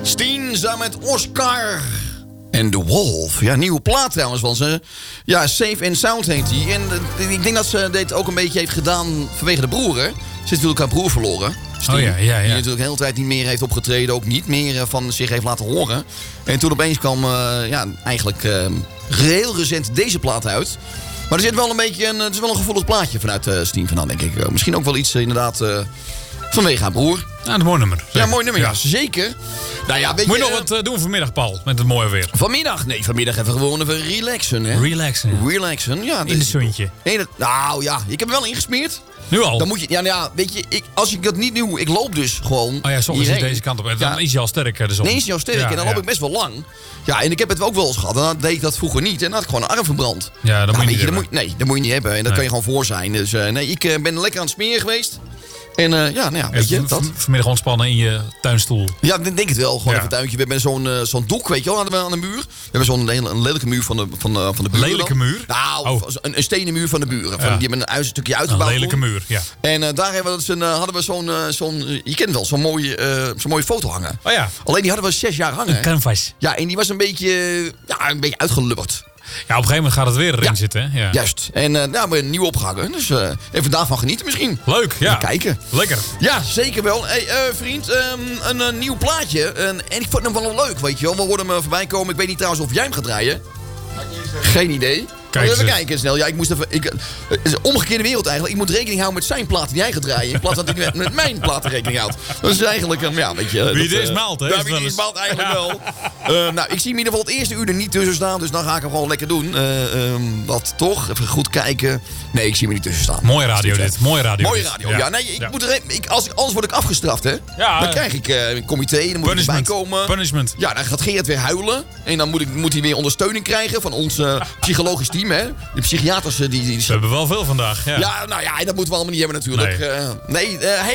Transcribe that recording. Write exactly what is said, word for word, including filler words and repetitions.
Steen samen met Oscar. En The Wolf. Ja, nieuwe plaat trouwens van ze. Ja, Safe and Sound heet die. En uh, ik denk dat ze dit ook een beetje heeft gedaan vanwege de broer, hè. Ze heeft natuurlijk haar broer verloren. Steen, oh ja, ja, ja. Die natuurlijk de hele tijd niet meer heeft opgetreden. Ook niet meer uh, van zich heeft laten horen. En toen opeens kwam uh, ja, eigenlijk uh, heel recent deze plaat uit. Maar er zit wel een beetje een, het is wel een gevoelig plaatje vanuit uh, Steen vandaan, denk ik. Uh, misschien ook wel iets uh, inderdaad uh, vanwege haar broer. Ja, een mooi nummer. Zeker. Ja, mooi nummer, ja. ja. Zeker. Nou ja, weet Moet je je nog wat uh, doen vanmiddag, Paul? Met het mooie weer. Vanmiddag? Nee, vanmiddag even gewoon even relaxen, hè. Relaxen. Ja. Relaxen, ja. In de zonnetje. Nee, dat, nou ja, ik heb er wel ingesmeerd. Nu al? Dan moet je, ja, nou ja, weet je, ik, als ik dat niet doe, ik loop dus gewoon. Oh ja, soms is deze kant op. Dan ja. is hij al sterk, de zon. Nee, is hij al sterk ja, en dan ja. loop ik best wel lang. Ja, en ik heb het ook wel eens gehad. En dan deed ik dat vroeger niet. En dan had ik gewoon een arm verbrand. Ja, dat nou, moet je niet je, moet, Nee, dat moet je niet hebben. En dat nee. kan je gewoon voor zijn. Dus uh, nee, ik uh, ben lekker aan het smeren geweest. En uh, ja, nou ja, weet je, dat. Vanmiddag ontspannen in je tuinstoel. Ja, ik denk het wel. Gewoon ja. even een tuintje. We hebben zo'n uh, zo'n doek, weet je wel, hadden we aan de muur. We hebben zo'n een, een lelijke muur van de, van, uh, van de buren. Lelijke muur? Nou, oh. een, een stenen muur van de buren. Van, ja. Die hebben een, een stukje uitgebouwd. Een lelijke muur, ja. En uh, daar hebben we dus een, uh, hadden we zo'n, uh, zo'n, je kent wel, zo'n mooie, uh, zo'n mooie foto hangen. Oh ja. Alleen die hadden we zes jaar hangen. Een canvas. Ja, en die was een beetje, ja, een beetje uitgelubberd. Ja, op een gegeven moment gaat het weer erin ja. zitten. Ja. Juist. En uh, nou, we hebben een nieuw opgehangen. Dus uh, even daarvan genieten misschien. Leuk, ja. Even kijken. Lekker. Ja, zeker wel. Hey, uh, vriend, um, een, een nieuw plaatje. Uh, en ik vond hem wel leuk, weet je wel. We hoorden hem voorbij komen. Ik weet niet trouwens of jij hem gaat draaien. Geen idee. Kijk even kijken snel. Ja, ik moest even. Ik, het is een omgekeerde wereld eigenlijk. Ik moet rekening houden met zijn platen die hij gaat draaien. In plaats dat ik met, met mijn platen rekening houd. Dat is eigenlijk een. Ja, weet je. Wie dat, dit uh, maalt, hè? Ja, wie dit maalt eigenlijk wel. Uh, nou, ik zie in ieder geval het eerste uur er niet tussen staan. Dus dan ga ik hem gewoon lekker doen. Uh, um, wat toch? Even goed kijken. Nee, ik zie hem niet tussen staan. Mooie radio dit. Mooie radio. Mooie radio. Ja, ja nee, ik ja. moet er, ik, als ik, anders word ik afgestraft, hè? Ja, dan krijg ik uh, een comité. Dan moet ik erbij komen. Punishment. Ja, dan gaat Geert weer huilen. En dan moet, ik, moet hij weer ondersteuning krijgen van ons uh, psychologisch team, hè? De psychiaters die, die, die... We hebben wel veel vandaag. Ja, ja nou ja, dat moeten we allemaal niet hebben natuurlijk. Nee, uh, nee uh, hey,